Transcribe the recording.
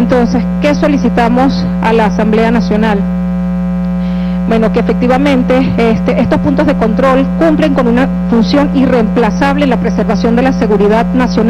Entonces, ¿qué solicitamos a la Asamblea Nacional? Bueno, que efectivamente estos puntos de control cumplen con una función irreemplazable en la preservación de la seguridad nacional